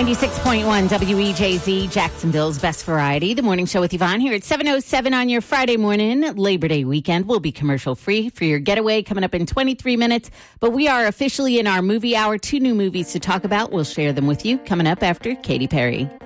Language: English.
96.1 WEJZ, Jacksonville's best variety. The morning show with Yvonne here at 7:07 on your Friday morning. Labor Day weekend will be commercial free for your getaway coming up in 23 minutes. But we are officially in our movie hour. 2 new movies to talk about. We'll share them with you coming up after Katy Perry.